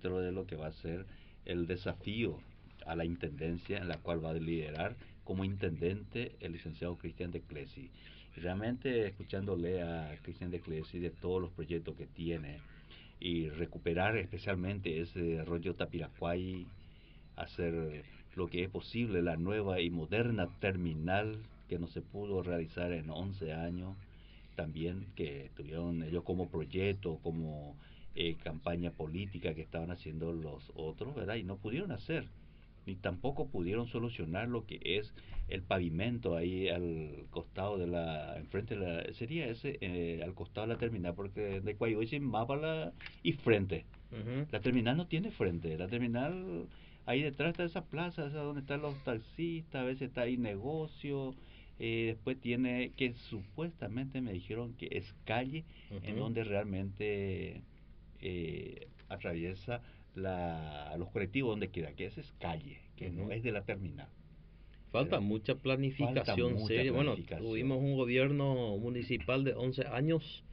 dentro de lo que va a ser el desafío a la intendencia, en la cual va a liderar como intendente el licenciado Cristian de Clesi. Realmente escuchándole a Cristian de Clesi de todos los proyectos que tiene y recuperar especialmente ese arroyo Tapiracuay, hacer lo que es posible la nueva y moderna terminal que no se pudo realizar en 11 años, también que tuvieron ellos como proyecto, como campaña política que estaban haciendo los otros, ¿verdad? Y no pudieron hacer, ni tampoco pudieron solucionar lo que es el pavimento ahí al costado de la, enfrente de la, sería ese, al costado de la terminal, porque de Cuayoy sin mapa la, y frente. Ujú. La terminal no tiene frente, la terminal ahí detrás está esa plaza, esa donde están los taxistas, a veces está ahí negocio, después tiene que supuestamente me dijeron que es calle en Ujú. donde realmente atraviesa los colectivos donde quiera, que esa es calle, que no Ujú. es de la terminal, Falta ¿verdad? mucha Falta planificación mucha seria. Bueno, planificación. tuvimos un gobierno municipal de 11 años.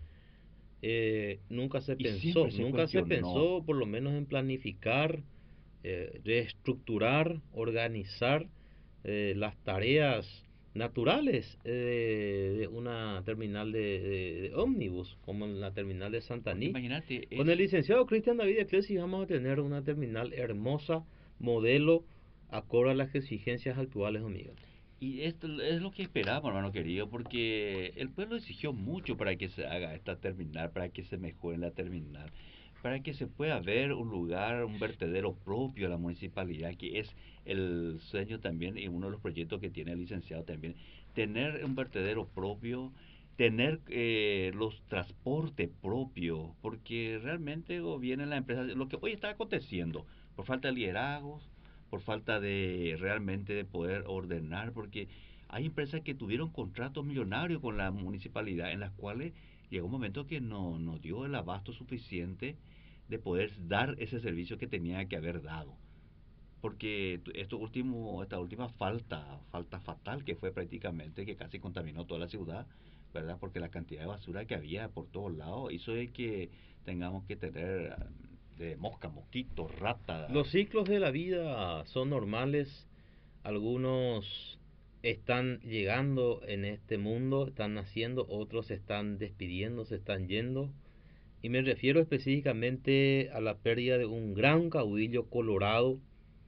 Y siempre se Nunca se cuestionó. pensó por lo menos en planificar, reestructurar, organizar las tareas naturales de una terminal de ómnibus, como en la terminal de Porque Santaní. imagínate, Con el licenciado Cristian David Eclesi vamos a tener una terminal hermosa, modelo, acorde a las exigencias actuales, amigo. y esto es lo que esperábamos, hermano querido, porque el pueblo exigió mucho para que se haga esta terminal, para que se mejore la terminal, para que se pueda ver un lugar, un vertedero propio a la municipalidad, que es el sueño también y uno de los proyectos que tiene el licenciado también, tener un vertedero propio, tener los transportes propios, porque realmente viene la empresa, lo que hoy está aconteciendo, por falta de liderazgos, por falta de realmente de poder ordenar, porque hay empresas que tuvieron contratos millonarios con la municipalidad en las cuales llegó un momento que no dio el abasto suficiente de poder dar ese servicio que tenía que haber dado. Porque esta última falta fatal que fue prácticamente, que casi contaminó toda la ciudad, ¿verdad? Porque la cantidad de basura que había por todos lados hizo de que tengamos que tener de mosca, mosquitos, ratas. Los ciclos de la vida son normales. Algunos están llegando en este mundo, están naciendo, otros se están despidiendo, se están yendo. Y me refiero específicamente a la pérdida de un gran caudillo colorado.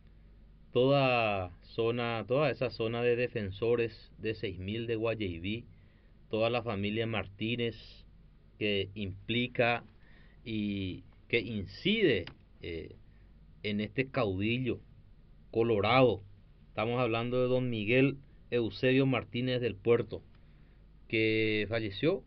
Toda esa zona de defensores de 6000 de Guayaibí, toda la familia Martínez que implica y que incide eh, en este caudillo colorado. Estamos hablando de don Miguel Eusebio Martínez del Puerto, que falleció,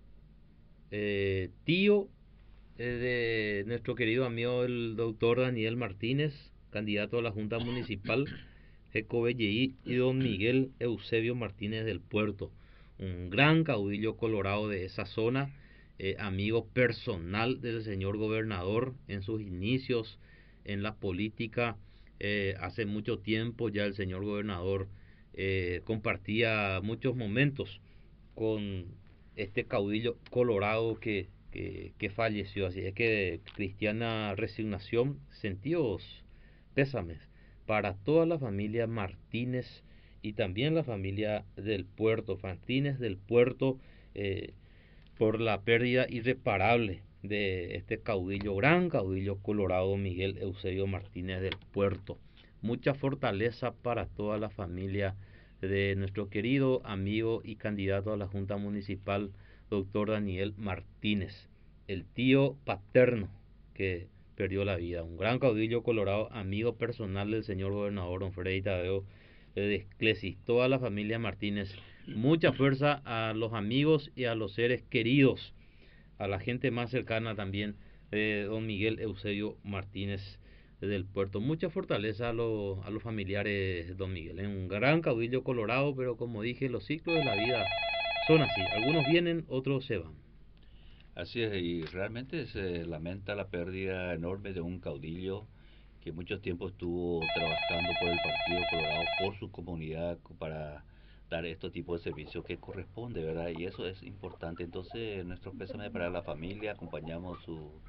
tío de nuestro querido amigo el doctor Daniel Martínez, candidato a la Junta Municipal Jecobelleí, y don Miguel Eusebio Martínez del Puerto, un gran caudillo colorado de esa zona, amigo personal del señor gobernador en sus inicios en la política. Hace mucho tiempo ya el señor gobernador compartía muchos momentos con este caudillo colorado que falleció. Así es que cristiana resignación, sentidos pésames para toda la familia Martínez y también la familia del Puerto, Martínez del Puerto, eh, por la pérdida irreparable de este caudillo, gran caudillo colorado Miguel Eusebio Martínez del Puerto. Mucha fortaleza para toda la familia de nuestro querido amigo y candidato a la Junta Municipal, doctor Daniel Martínez, el tío paterno que perdió la vida. Un gran caudillo colorado, amigo personal del señor gobernador don Freddy Tadeo de Esclesis. Toda la familia Martínez, mucha fuerza a los amigos y a los seres queridos, a la gente más cercana también de don Miguel Eusebio Martínez del Puerto. Mucha fortaleza a los familiares de don Miguel. Es un gran caudillo colorado, pero como dije, los ciclos de la vida son así. Algunos vienen, otros se van. Así es, y realmente se lamenta la pérdida enorme de un caudillo que mucho tiempo estuvo trabajando por el Partido Colorado, por su comunidad, para dar estos tipos de servicios que corresponde, ¿verdad? Y eso es importante. Entonces, nuestro pésame para la familia, acompañamos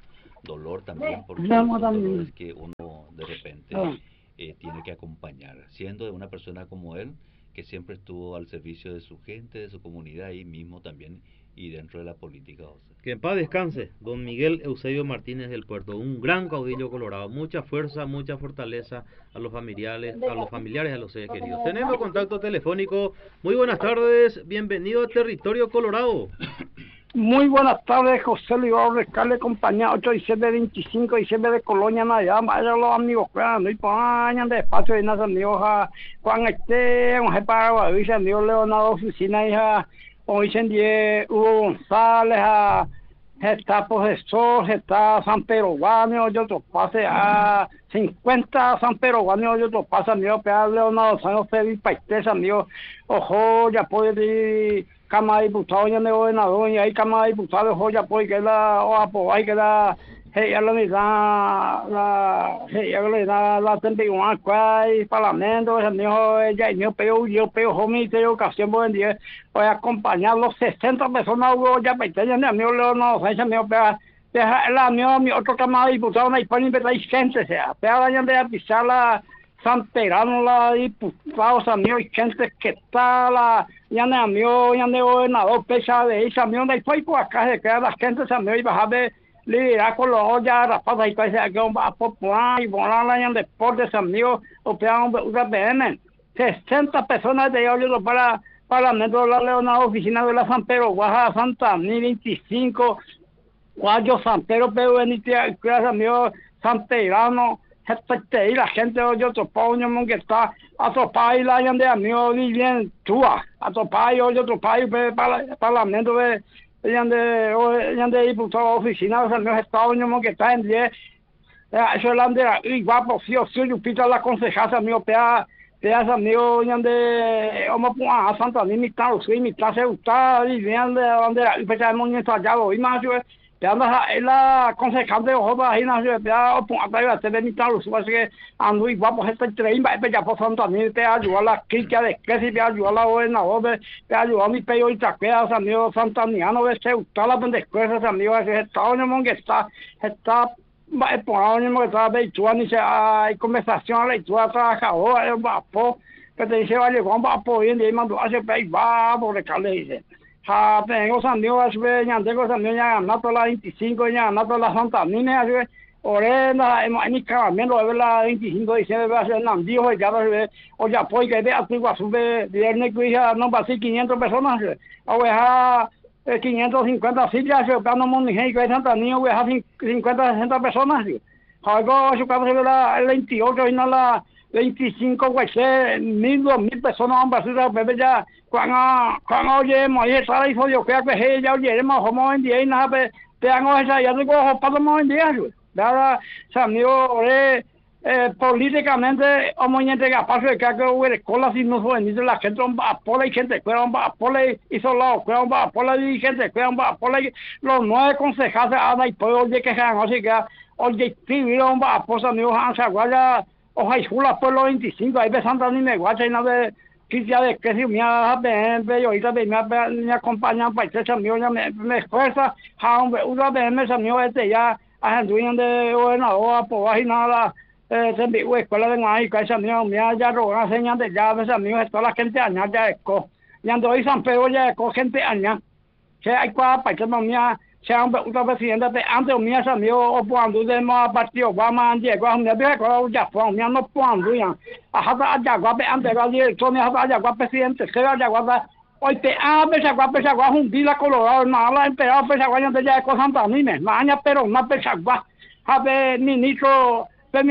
dolor también, porque Llamo son también. dolores que uno de repente tiene que acompañar, siendo de una persona como él, que siempre estuvo al servicio de su gente, de su comunidad, ahí mismo también, y dentro de la política. O sea. Que en paz descanse, don Miguel Eusebio Martínez del Puerto, un gran caudillo colorado, mucha fuerza, mucha fortaleza a los familiares, a los seres queridos. Tenemos contacto telefónico. Muy buenas tardes, bienvenido a Territorio Colorado. Muy buenas tardes, José Luis Rescale, compañía 8 de diciembre, 25 de diciembre de Colonia, Navidad. Vaya los amigos, no hay pañan de espacio de nada, amigos, Juan un jefe dice amigos Leonardo Oficina, hija, o dicen Hugo González, está profesor, está San Peruano, yo otro pase a 50 San Peruano, yo otro pase, amigo, pero Leonardo Sánchez, Felipe Paistes, amigo, ojo, ya puede Cámara de Diputados, ya de gobernador, y ahí Cámara de Diputados, ojo, ya puede que la, o apoyar que la, ya le da la 31 cual parlamento, amigo, ya yo pego, homie, te ocasión, buen día, voy a acompañar los 60 personas, ya pequeñas, amigo, Leonardo Sánchez, amigo, la mi otro Cámara de Diputados, no hay para ni gente, sea, pero ya de pisar la Santerano, la diputados, amigos, y gente que está, la, ya de amigo, ya de gobernador, pesa de ese amigo, de ahí por acá se queda la gente, amigos, y bajar de liderar con los ollas, rapadas, y parece que va a popular, y volar la deportes, amigos, o pegan una PM, 60 personas de ellos para Parlamento de la Leonardo, oficina de la San Pedro, Guaja, Santa, 25, Guayo, San Pedro, Pedro Benítez, amigos, Santerano, y la gente de otro país que está a otro país la de amigos bien túa a otro país para el parlamento de diputados oficinas de los estados que está en 10 eso es la de igual por sí o sí Lupita la concejal amigo pea amigo de vamos a Santa Anita mi clase gusta y bien de bandera y pues hemos ensayado y más la concejal de Ojoba ahí no se vea o para te venir tal así que ando igual por este tren va ya por Santa Anita te ayuda la crica de que si te ayuda la gobernador te ayuda mi peyo y taqueas amigo santaniano de se gusta la pendecuesas amigo ese estado que está por ahora que está de Chuan y se hay conversación la Chuan trabajador va que te dice vale vamos a poder y mando hace país va por el dice tengo amigos tengo amigos ya ganado la 25 ya ganado la Santa Nina orena en caramelo de la 25 de diciembre va a ser nandijo ya o ya pues que de antigua sube viernes que ya no va a ser 500 personas o 550 sillas pero no me dije que Santa Nina voy a 50 60 personas algo su caso la el 28 y no la 25 pues 1,000 personas van a ser bebé ya cuando oye me está hizo yo creo que ya oye más como en día y nada te hago esa ya digo para más en día nada amigo políticamente como gente que pasa de que hubiera cola si no fue ni de la gente va por y gente que va por y solo que va por la dirigente que va por los 9 concejales ahora y puedo oye que sean así que oye escribieron va por amigos a Saguaya ojalá escuela por los 25 ahí besando ni me guacha y nada quizá de que si me yo ahorita me acompañan para ese amigo ya me esfuerza una vez me amigo ya a gente de gobernador por ahí nada se me escuela de ahí que ese amigo me ya rogan señas de ya ese amigo toda la gente aña ya eco ya doy San Pedro ya eco gente aña que hay para que no me sea un presidente antes mío amigo o cuando de más partido va más llegó me ve con ya fue me no cuando ya hasta ya va antes va director me hasta ya va presidente que ya va hoy te pesa gua un día colorado nada emperador pesa gua ya con Santa Nina mañana pero no pesa gua habe ministro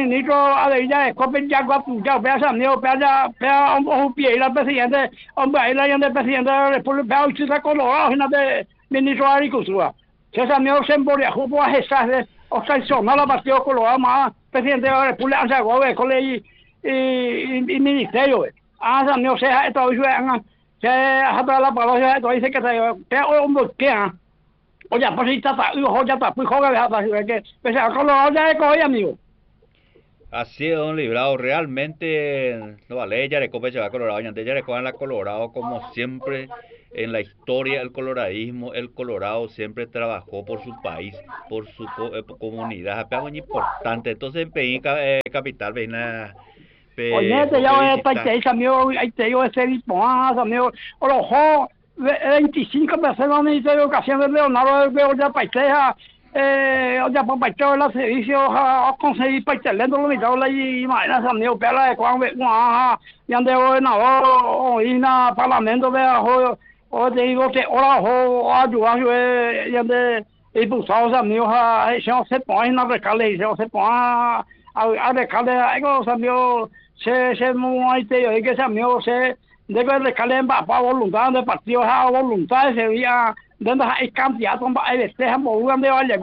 a ver ya es copen ya gua ya pesa amigo pesa un pie la presidente hombre la de presidente de la República hoy se colorado de ministro de Agricultura que ese amigo se emboria jugo a esas o sea no la partido colorado más presidente de la República o sea gobierno y ministerio amigo sea esto hoy que hasta la palabra dice que te hombre que oye pues está ya está pues joder que pese a colorado ya es amigo Así es, don Librado, realmente no vale, Yarecope se va a Colorado, Ñandé Yarecoa en la Colorado, como siempre en la historia del coloradismo, el Colorado siempre trabajó por su país, por su comunidad, es muy importante, entonces en Peín, capital, Peína, Oye, te llamo de Paiteis, amigo, ahí te digo ese disponaz, amigo, ojo, 25 personas del Ministerio de Educación de Leonardo de Olla Paiteja, ya por Paiteo el servicio a conseguir Paitelendo lo mitad la imagínate amigo pela de cuando ya de gobernador o ina parlamento de o te digo que ahora o ayudar ya de impulsados amigos a se ponen a recarle se ponen a recarle algo amigos se muy te que ese amigo se debe recarle para voluntad de partidos a voluntad sería dentro hay candidatos para este moviendo de vaya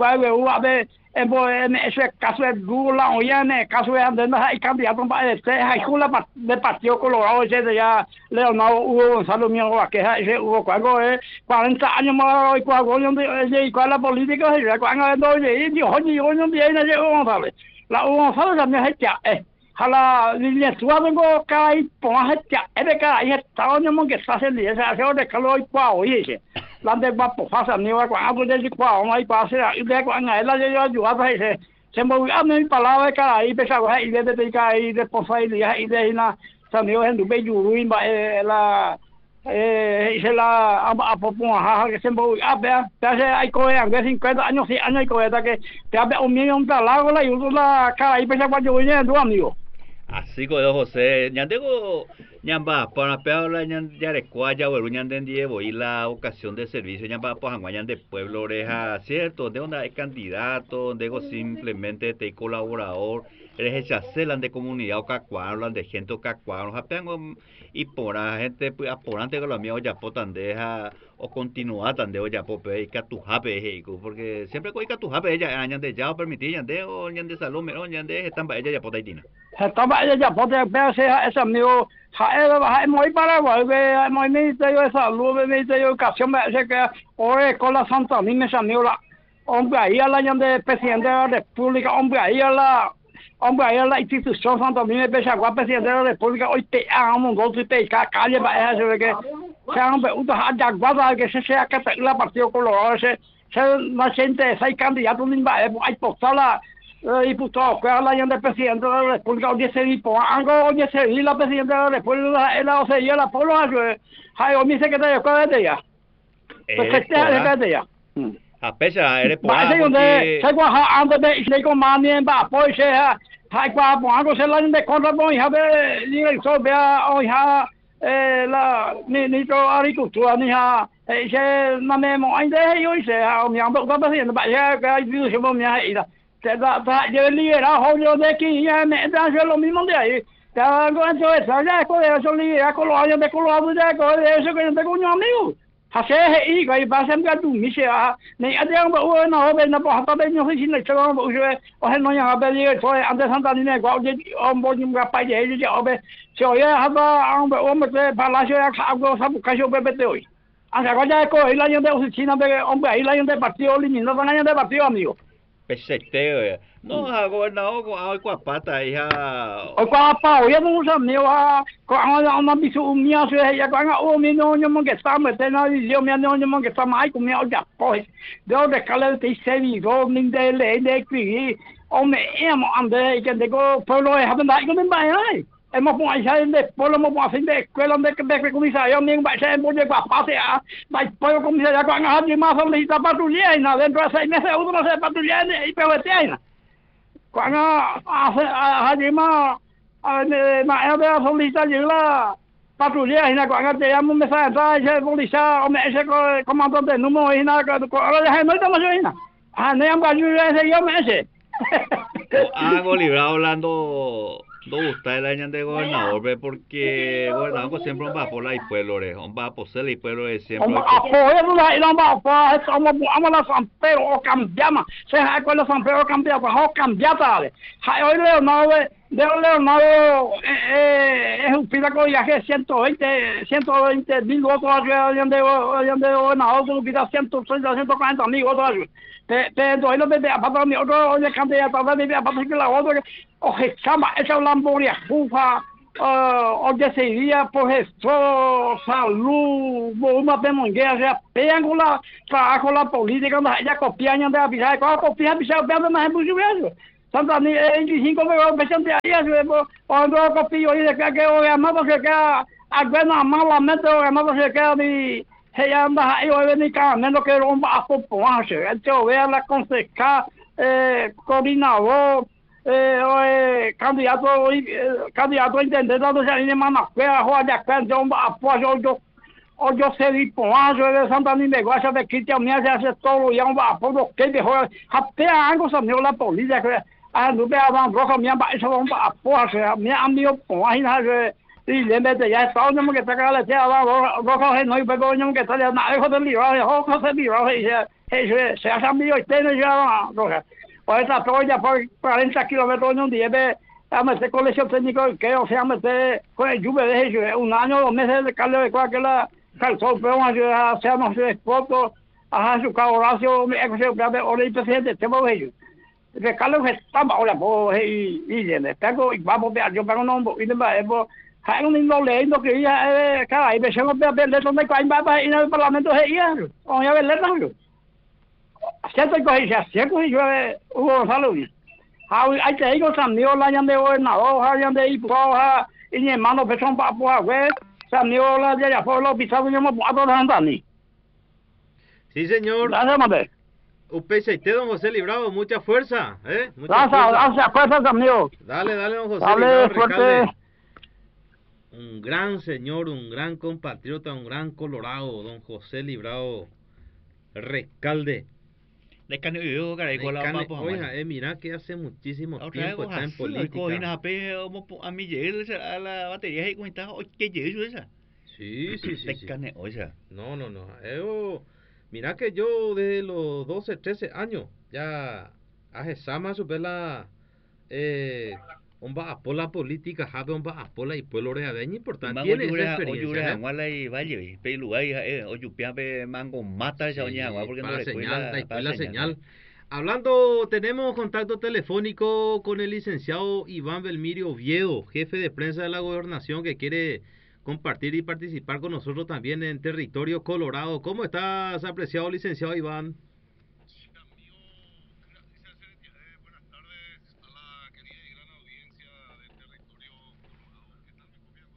en ese caso de Google o ya en el caso de dentro hay candidatos para este hay una de Partido Colorado ese ya Leonardo Hugo Gonzalo Miego que ese Hugo cuando 40 años más y cuando y cuál la política se cuando yo no viene ese Hugo Gonzalo la Hugo Gonzalo también es ya hala lineatura vengo kai ponga ya ebe kai estaba no que está haciendo esa hace de calor y cuau y la de va por fasa ni va cuando de cuau no hay pase y de cuando ella yo ayudaba se movía mi palabra kai pensaba y de kai responsabilidad y de na también en Dubai Yuruin la se la a popular que se movía ya hay coger de 50 años 100 años y coger que te había un millón de lago la y la kai pensaba yo venía tu amigo. Así como dijo José, ñandego, ñamba, para peor Yarecoa, ya vuelvo ñandendievo y la ocasión de servicio, ñamba, pues anguañan de pueblo oreja, cierto, de donde hay candidato, donde simplemente te colaborador, eres echacelan de comunidad o cacuaron, de gente o cacuaron, japeango y por la gente, pues aporante que los míos ya potan deja o continúa tan de olla pope y catujape, porque siempre que catujape ella ñande ya permitir ñande o ñande salud, pero ñande están para ella ya potaitina. Estaba ella puede verse ese amigo es muy para volver muy ministerio de salud ministerio de educación me que hoy con la Santa Niña ese amigo la hombre ahí a la de presidente de la república hombre ahí a la institución Santa Niña de presidente de la república hoy te amo dos te calle para eso que se han preguntado a guardar que se sea que la partido colorado se la gente hay candidatos hay postada diputado, que habla ya del presidente de la República, oye se dipo, algo oye se di la presidenta de la República, él o sea, la pueblo hay o mi secretario que de ella. Pues de ella. A pesar eres por ahí donde se guaja antes de se con manien va pues se hay qua algo se la de contra con hija de director vea o hija la ministro agricultura ni ha se no me mo ainda yo se a mi amo va presidente va ya que hay se mo mi hija yo liderazgo yo de aquí ya me hace lo mismo de ahí ya con eso ya con eso liderazgo los años de Colorado ya con eso que yo tengo un amigo hace y que va a ser que tú me sea ni a de no ve no pues hasta de no sé si le echaba o no ya va a ir fue antes Santa Niña igual de hombre ni un país de ya se oye hasta hombre de palacio ya algo sabe que yo bebete hoy anda ya con el año de oficina de hombre ahí el año de partido eliminado el año de partido amigo. Peseteo, no ha gobernado con pata hija. O con pa, oye no usa mío con una bisu mía se ya con mi no yo que está metiendo yo me no que está mai con mi ya pues de escala de servicio ni de que o me amo ande que de pueblo es hablar con mi bai hemos pues ya de pueblo hemos pues de escuela de comisario mi va ser muy de pase a vai pueblo comisario con a más solicita patrulla y dentro de 6 meses uno se patrulla y PVT cuando hace más de solicitar la patrulla y cuando te llamo me sale ese policía o me ese comandante número y nada ahora ya no estamos ahí no hay ayuda ese yo me ese hago librado hablando no gusta el año de gobernador porque gobernador siempre va por la y pueblo va por ser y pueblo siempre vamos a San Pedro o cambiamos se acuerda San Pedro cambiamos o cambiata hoy Leonardo es un pilaco viaje 120 mil votos donde gobernador que quita 130, 140 mil votos. Pero ahí no me aparte mi otro de candidato me aparte que la otra o llama esa lamboria jufa o decidia professor, salud, uma pemongueira, já pego lá, trago lá política, já copia ainda a bicha, qual copia a bicha, pega na rebujo. Santa ni em como eu pensando aí, quando eu copio aí, que eu amava que agora na malamente eu amava que de anda eu nem cá, menos que romba a população, então ela conseguir coordenador candidato a intendente do Jardim Manacué, a Rua de Acá, então, após onde eu serei com anjo, ele Santa Nina negócio, aqui tem a minha, já estou olhando, após o que de rua, até a água, sabe, lá polícia, a nube, a broca, minha baixa, a porra, a minha amiga, com a gente, e lembra de já, só não que tá com ela, até lá, broca, renoi, pegou, não que tá ali, na erro do livro, erro, você livro, se acha 1080 já, broca. Olha, essa torre já foi 40 quilômetros num dia, mas se coleção técnica que eu chamo de com a juba de região, ano mês de calor com aquela calçou para uma se a não se foto a raio cá Horácio é que eu para olhar para frente tem uma região de calor está olha boa e né pego e vamos ver eu pego não e não é bom hai um não lei não queria cara aí deixando para beleza não vai vai no parlamento rei on ya beleza não sempre corrigir o Gonzalo aí tem que saber lá onde eu não onde aí porra e minha mano pessoal para porra saber lá já foi lá pisado eu não puedo andar ni. Sí, señor. Gracias, madre. UPCT, don José Librado, mucha fuerza, ¿eh? Mucha gracias, fuerza, amigo. Dale, don José Dale, Librado, fuerte. Recalde. Un gran señor, un gran compatriota, un gran colorado, don José Librado Recalde. Oiga, mira que hace muchísimo tiempo está en política. A mi a la batería y cuenta que llegue esa. Sí. No. Mira que yo desde los 12, 13 años ya hace sama supela omba apola política, habe omba apola y pueblo readeño importante tiene esa experiencia. Y valle, pe lugar oyupia pe mango mata esa oña porque no le la señal. Hablando, tenemos contacto telefónico con el licenciado Iván Belmirio Oviedo, jefe de prensa de la gobernación, que quiere compartir y participar con nosotros también en territorio colorado. ¿Cómo estás, apreciado licenciado Iván? Buenas tardes a la querida y gran audiencia del territorio colorado. ¿Qué tal me copia,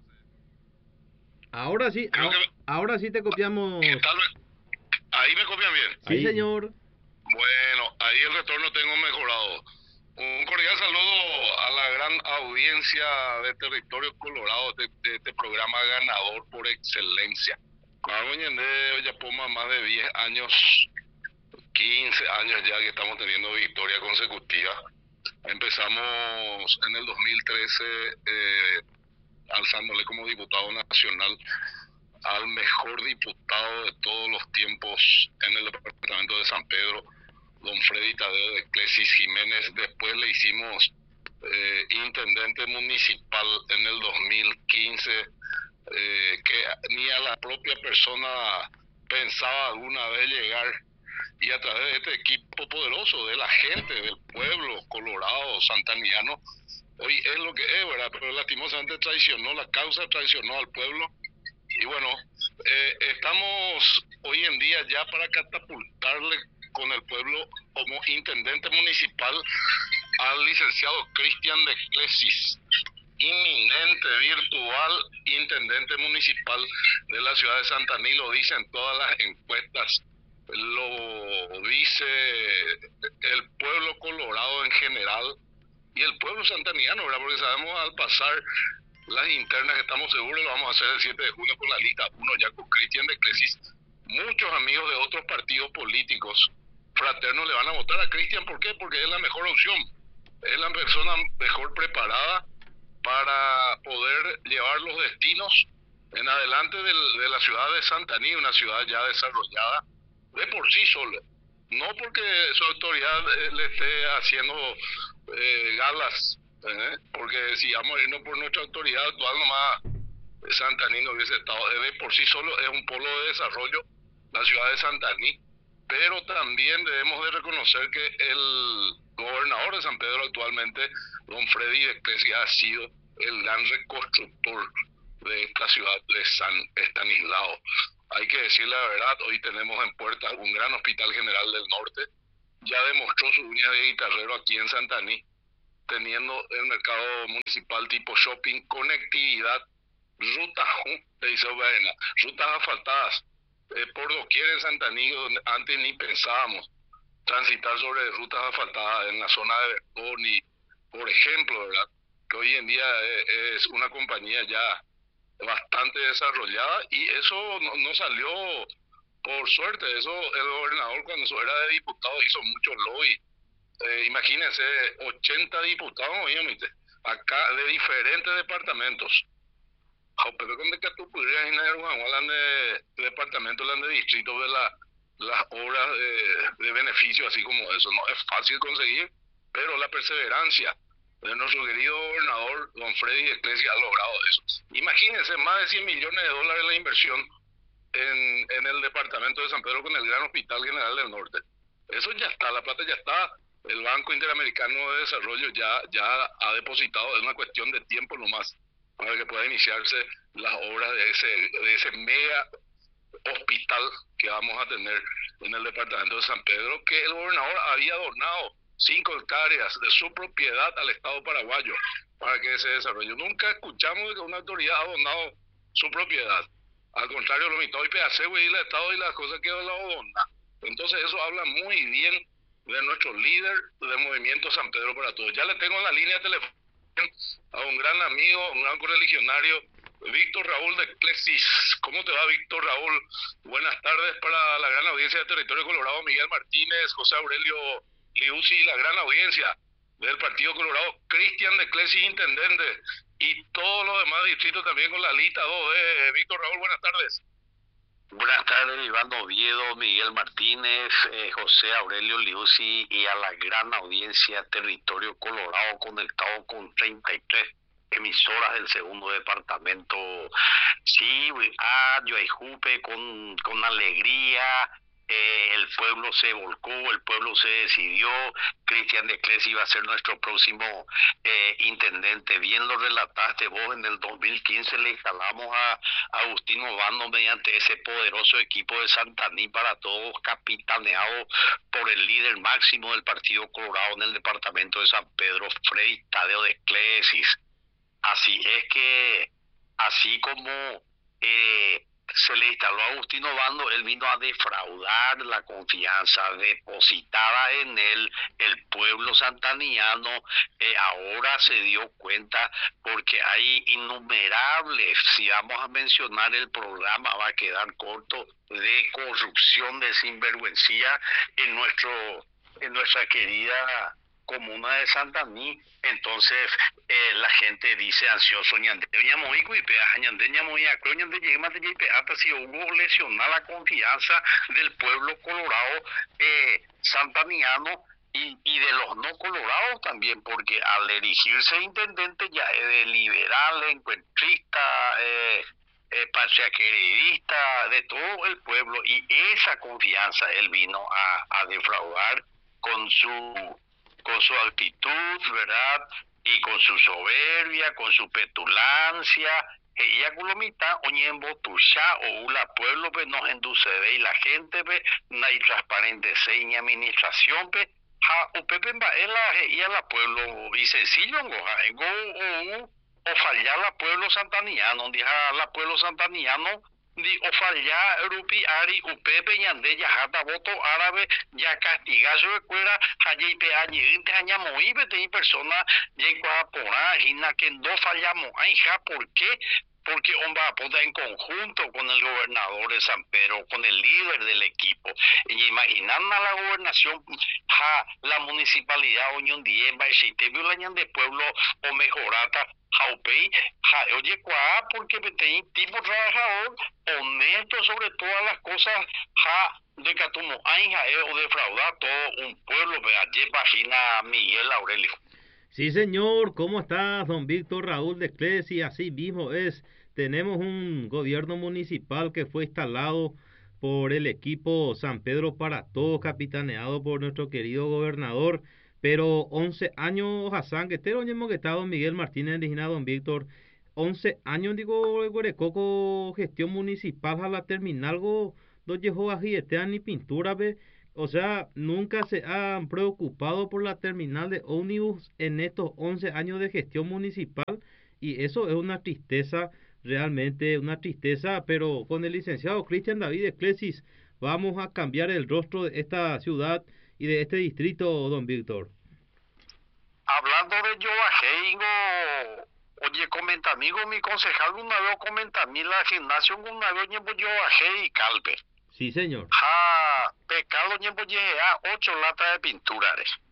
José? Ahora sí te copiamos. ¿Qué tal? Ahí me copian bien. Sí, señor. Bueno, ahí el retorno tengo mejorado. Un cordial saludo a la gran audiencia de Territorio Colorado, de este programa ganador por excelencia. Ya por más de 10 años, 15 años ya que estamos teniendo victoria consecutiva. Empezamos en el 2013 alzándole como diputado nacional al mejor diputado de todos los tiempos en el departamento de San Pedro, don Freddy Tadeo de Clesis Jiménez. Después le hicimos intendente municipal en el 2015, que ni a la propia persona pensaba alguna vez llegar, y a través de este equipo poderoso de la gente, del pueblo colorado, santaniano, hoy es lo que es, ¿verdad? Pero lastimosamente traicionó la causa, traicionó al pueblo, y bueno, estamos hoy en día ya para catapultarle con el pueblo como intendente municipal al licenciado Cristian de Clesis, inminente, virtual intendente municipal de la ciudad de Santaní. Lo dicen todas las encuestas, lo dice el pueblo colorado en general y el pueblo santaniano, ¿verdad? Porque sabemos al pasar las internas que estamos seguros lo vamos a hacer el 7 de junio con la lista 1 ya con Cristian de Clesis. Muchos amigos de otros partidos políticos fraternos le van a votar a Cristian. ¿Por qué? Porque es la mejor opción, es la persona mejor preparada para poder llevar los destinos en adelante de la ciudad de Santaní, una ciudad ya desarrollada de por sí sola, no porque su autoridad le esté haciendo galas Porque si vamos a irnos por nuestra autoridad actual nomás, Santaní no hubiese estado, de por sí solo es un polo de desarrollo, la ciudad de Santaní, pero también debemos de reconocer que el gobernador de San Pedro actualmente, don Freddy de Clesis, ha sido el gran reconstructor de esta ciudad de San Estanislao. Hay que decir la verdad, hoy tenemos en puerta un gran hospital general del norte, ya demostró su uña de guitarrero aquí en Santaní, teniendo el mercado municipal tipo shopping, conectividad, rutas, rutas asfaltadas, por doquier en Santaní, donde antes ni pensábamos transitar sobre rutas asfaltadas en la zona de Bertoni, por ejemplo, ¿verdad? Que hoy en día es una compañía ya bastante desarrollada y eso no salió por suerte, eso el gobernador cuando era de diputado hizo mucho lobby. Imagínense, 80 diputados, obviamente, acá de diferentes departamentos. Pero con que tú pudieras imaginar de departamento, de distrito, de las obras de beneficio, así como eso. No es fácil conseguir, pero la perseverancia de nuestro querido gobernador, don Freddy de Clesis, ha logrado eso. Imagínense, más de 100 millones de dólares la inversión en el departamento de San Pedro con el Gran Hospital General del Norte. Eso ya está, la plata ya está. El Banco Interamericano de Desarrollo ya ha depositado, es una cuestión de tiempo nomás para que pueda iniciarse las obras de ese mega hospital que vamos a tener en el departamento de San Pedro, que el gobernador había donado 5 hectáreas de su propiedad al Estado paraguayo para que se desarrolle. Nunca escuchamos de que una autoridad ha donado su propiedad. Al contrario, lo mitad y pedaceo y el Estado y las cosas que lo dona. Entonces eso habla muy bien de nuestro líder del movimiento San Pedro para Todos. Ya le tengo en la línea telefónica a un gran amigo, un gran correligionario, Víctor Raúl de Clesis. ¿Cómo te va, Víctor Raúl? Buenas tardes para la gran audiencia de Territorio Colorado, Miguel Martínez, José Aurelio Liuzzi, la gran audiencia del Partido Colorado, Cristian de Clesis, intendente, y todos los demás distritos también con la lista 2D. Víctor Raúl, buenas tardes. Buenas tardes, Iván Oviedo, Miguel Martínez, José Aurelio Liuzzi y a la gran audiencia Territorio Colorado, conectado con 33 emisoras del segundo departamento. Sí, yo Jupe con alegría. El pueblo se volcó, el pueblo se decidió. Cristian de Clesis iba a ser nuestro próximo intendente. Bien lo relataste vos, en el 2015 le instalamos a Agustín Obando mediante ese poderoso equipo de Santaní para Todos, capitaneado por el líder máximo del Partido Colorado en el departamento de San Pedro, Freddy Tadeo de Clesis. Así es que, así como se le instaló a Agustín Obando, él vino a defraudar la confianza depositada en él. El pueblo santaniano ahora se dio cuenta, porque hay innumerables, si vamos a mencionar el programa va a quedar corto, de corrupción, de sinvergüencía en nuestra querida comuna de Santaní. Entonces la gente dice ansioso ñande ñamoy cuipea ñande ñamoy acro ñande llegma de hasta si hubo lesionar la confianza del pueblo colorado santaniano y de los no colorados también, porque al erigirse intendente ya es de liberal, encuentrista, patriarquerista, de todo el pueblo, y esa confianza él vino a defraudar con su actitud, ¿verdad? Y con su soberbia, con su petulancia. Ella culomita oñembo tuya o la pueblo pe nos induce y la gente pe na y transparente seña administración pe ja o pepe ella la pueblo y sencillo ngoja o fallar la pueblo santaniano dija la pueblo santaniano di o falla rupi ari upepe ñande ya hata voto árabe ya castiga su escuela allí pe allí inte aña moibe de persona ya incorpora hina que no fallamos ay ja ¿por qué? Porque hombre apoda en conjunto con el gobernador de San Pedro, con el líder del equipo. Y imaginando a la gobernación, la municipalidad Unión Diemba, y si te violañan de pueblo o mejorata, jaupei, oye, porque te tipo trabajador, honesto sobre todas las cosas, de Catumo, o defraudar todo un pueblo, ayer vagina Miguel Aurelio. Sí, señor, ¿cómo estás, don Víctor Raúl de Clesi? Así mismo es. Tenemos un gobierno municipal que fue instalado por el equipo San Pedro para Todos, capitaneado por nuestro querido gobernador. Pero 11 años, Hassan, que te lo que está don Miguel Martínez, digna don Víctor. 11 años, digo, Guarecoco, gestión municipal a la terminal, go, no llegó a ni pintura, ve. O sea, nunca se han preocupado por la terminal de ómnibus en estos 11 años de gestión municipal y eso es una tristeza, realmente una tristeza, pero con el licenciado Cristian David Eclesis vamos a cambiar el rostro de esta ciudad y de este distrito, don Víctor. Hablando de Yoajeigo, oye, comenta amigo, mi concejal una vez comenta a mí la gimnasio una vez llevo Yoajei y Calpe. Sí, señor. Pecado llevo a 8 latas de pintura.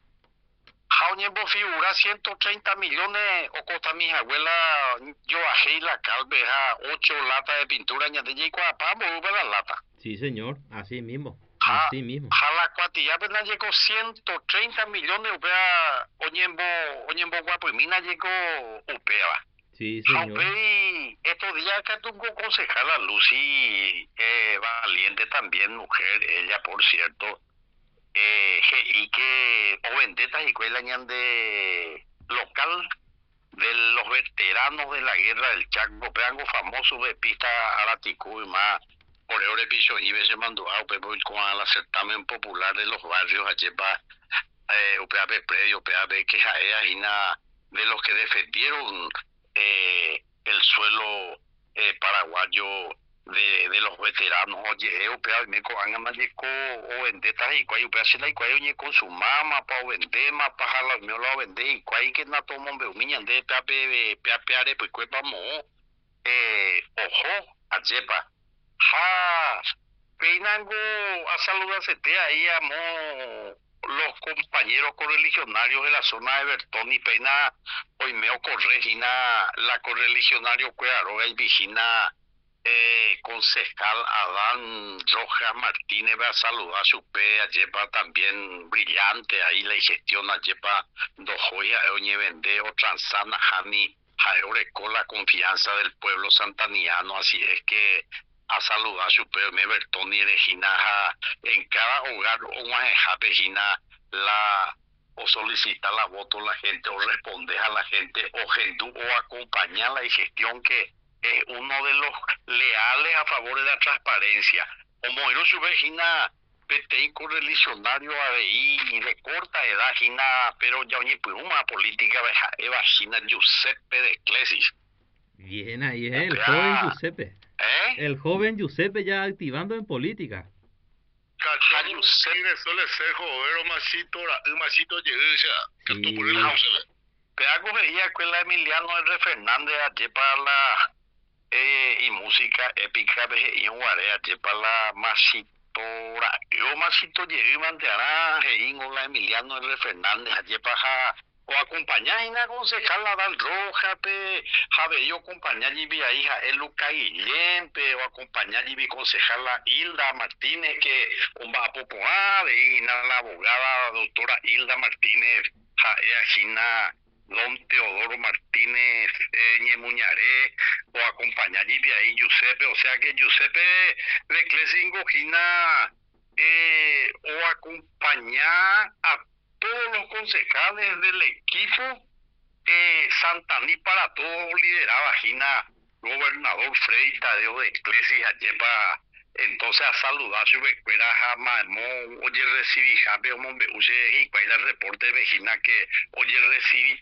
Llevo figura 130 millones o costa mi abuela Yoajei la Calpe, 8 latas de pintura, ya te llego a pamo, la lata. Sí, señor, así mismo. Así mismo. La cuatilla apenas llegó 130 millones, upea, oñembo guapo y mina llegó upea. Sí, señor. Estos días que tuvo concejala Lucy, valiente también, mujer, ella por cierto, y que o vendetas y cuela de local de los veteranos de la guerra del Chaco, peango famoso de pista Araticú y más. Por el episodio y se mandó a con el certamen popular de los barrios allí para UPAP predio, UPAP que es una de los que defendieron el suelo paraguayo de los veteranos. Oye, UPAP me cojan más de o vendetas y cuál UPAP se la y cuál oye con su mamá para vender más para la mío lo vender y cuál que no toman beumiñan de PAP pues cuepa mo ojo ayepa. Peinango a saludarse ahí amo los compañeros correligionarios de la zona de Bertón y peina hoy meo corregina la correligionario Cuearoga y vigina concejal Adán Rojas Martínez va a saludar a su pe lleva también brillante ahí la gestión lleva dojoya oñe vende o transana jani jaore con la confianza del pueblo santaniano, así es que a saludar a su me Bertón y Regina en cada hogar o Regina la o solicita la voto la gente o responde a la gente o gente o acompaña la gestión que es uno de los leales a favor de la transparencia. Como era su vecina PTI correligionario ADI de corta edad, Gina, pero ya una política Eva Gina Giuseppe de Clesis. Bien, ahí es el joven Giuseppe. El joven Giuseppe ya activando en política. Giuseppe suele ser joven, machito llega, Peago veía escuela Emiliano R. Fernández allí para la y música épica de Iguaré allí para la machitora. Yo machito llegué y manteará la Emiliano R. Fernández allí para o acompañar una concejal la Dal Roja, jabe yo acompañar y vi a hija el Luca Guillén, o acompañar y vi concejal la Hilda Martínez, que va a popular, y la abogada doctora Hilda Martínez, Gina don Teodoro Martínez Ñemuñaré, o acompañar y vi ahí Giuseppe, o sea que Giuseppe de Clesingo Gina, o acompañar a todos los concejales del equipo Santaní para todos lideraba Gina gobernador Freddy Tadeo de Eclesia lleva entonces a saludar su escuela jamón oye recibí jabe hombre use y cuál el reporte de Gina que oye recibí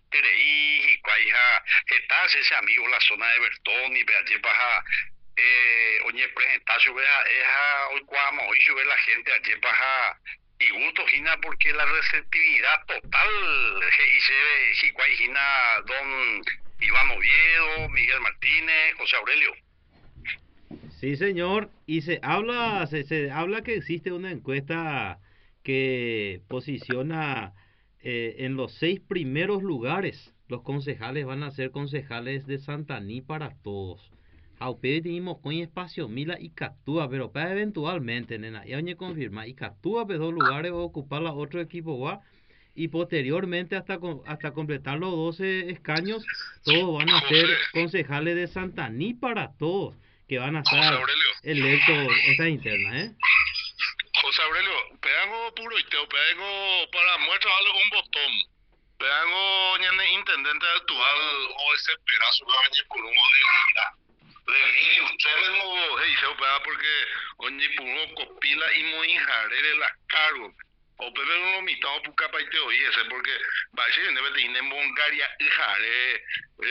y cuál está ese amigo la zona de Bertón y vea lleva oye presentar su vea hoy cuando hoy sube la gente allí para y gusto Gina porque la receptividad total dice Gina don Iván Oviedo, Miguel Martínez, José Aurelio. Sí, señor, y se habla que existe una encuesta que posiciona en los 6 primeros lugares los concejales van a ser concejales de Santaní para todos. Aupé dimos con espacio Mila y Catúa, pero para eventualmente, nena, ya oye confirma, y Catúa, pero 2 lugares va a ocupar la otro equipo, ¿va? y posteriormente hasta completar los 12 escaños, todos van a ser concejales de Santaní para todos, que van a estar electos esta interna, José Aurelio, pegango puro y teo, pegango para muestra algo un botón. Pegango ñane intendente actual o ese pedazo que va por uno de vida. Y ustedes no dice porque oñi por uno copila y muy jarere las cargos. O pepe uno mitad por capa y te oye ese porque va a ser en vez de ir en Bongaria y jare